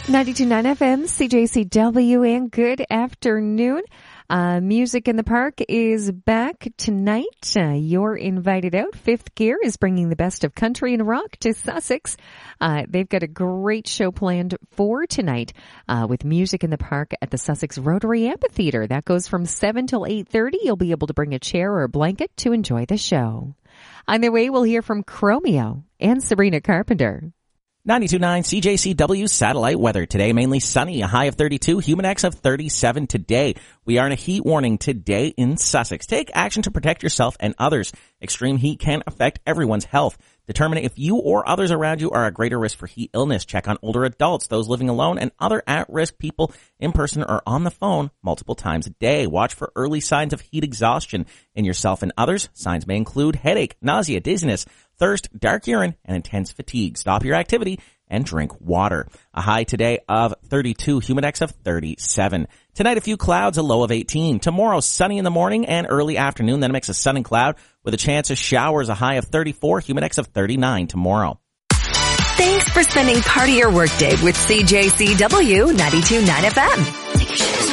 92.9 FM, CJCW, and good afternoon. Music in the Park is back tonight. You're invited out. Fifth Gear is bringing the best of country and rock to Sussex. They've got a great show planned for tonight with Music in the Park at the Sussex Rotary Amphitheater. That goes from 7 till 8:30. You'll be able to bring a chair or a blanket to enjoy the show. On their way, we'll hear from Chromeo and Sabrina Carpenter. 92.9 CJCW satellite weather. Today, mainly sunny, a high of 32, Humidex of 37 today. We are in a heat warning today in Sussex. Take action to protect yourself and others. Extreme heat can affect everyone's health. Determine if you or others around you are at greater risk for heat illness. Check on older adults, those living alone, and other at-risk people in person or on the phone multiple times a day. Watch for early signs of heat exhaustion in yourself and others. Signs may include headache, nausea, dizziness, thirst, dark urine, and intense fatigue. Stop your activity and drink water. A high today of 32, Humidex of 37. Tonight, a few clouds, a low of 18. Tomorrow, sunny in the morning and early afternoon, then a mix of sun and cloud with a chance of showers, a high of 34, Humidex of 39 tomorrow. Thanks for spending part of your workday with CJCW 92.9 FM.